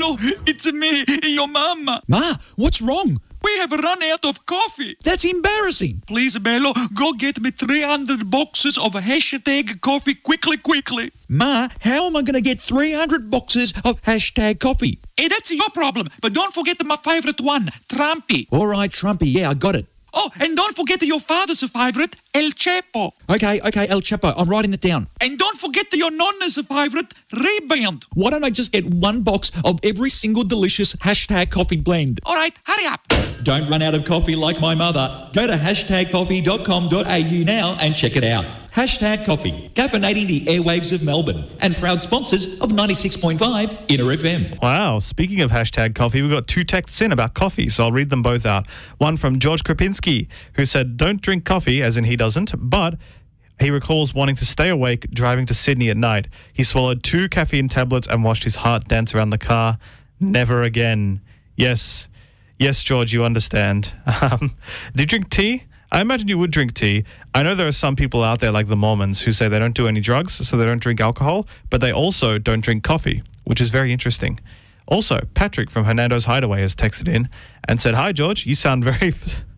Bello, it's me, your mama. Ma, what's wrong? We have run out of coffee. That's embarrassing. Please, Bello, go get me 300 boxes of hashtag coffee quickly. Ma, how am I going to get 300 boxes of hashtag coffee? Hey, that's your problem. But don't forget my favorite one, Trumpy. All right, Trumpy, yeah, I got it. Oh, and don't forget your father's favorite, El Chapo. Okay, El Chapo, I'm writing it down. And don't forget your nonna's favorite, Rebound. Why don't I just get one box of every single delicious hashtag coffee blend? All right, hurry up. Don't run out of coffee like my mother. Go to hashtagcoffee.com.au now and check it out. Hashtag Coffee, caffeinating the airwaves of Melbourne and proud sponsors of 96.5 Inner FM. Wow, speaking of hashtag coffee, we've got 2 texts in about coffee, so I'll read them both out. One from George Krapinski, who said, don't drink coffee, as in he doesn't, but he recalls wanting to stay awake driving to Sydney at night. He swallowed 2 caffeine tablets and watched his heart dance around the car. Never again. Yes, George, you understand. Do you drink tea? I imagine you would drink tea. I know there are some people out there like the Mormons who say they don't do any drugs, so they don't drink alcohol, but they also don't drink coffee, which is very interesting. Also, Patrick from Hernando's Hideaway has texted in and said, "Hi, George, you sound very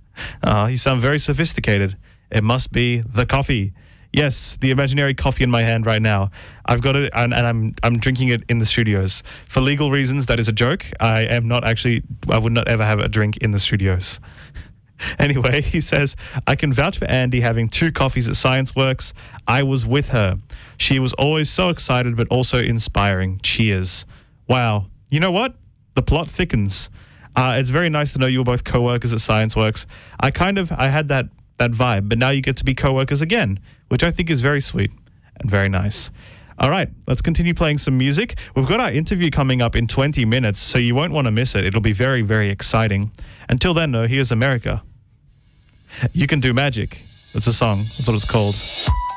sophisticated. It must be the coffee." Yes, the imaginary coffee in my hand right now. I've got it, and I'm drinking it in the studios. For legal reasons, that is a joke. I would not ever have a drink in the studios. Anyway, he says, I can vouch for Andy having 2 coffees at ScienceWorks. I was with her. She was always so excited, but also inspiring. Cheers. Wow. You know what? The plot thickens. It's very nice to know you were both co-workers at ScienceWorks. I had that vibe, but now you get to be co-workers again, which I think is very sweet and very nice. All right, let's continue playing some music. We've got our interview coming up in 20 minutes, so you won't want to miss it. It'll be very, very exciting. Until then, though, here's America. You Can Do Magic. That's a song. That's what it's called.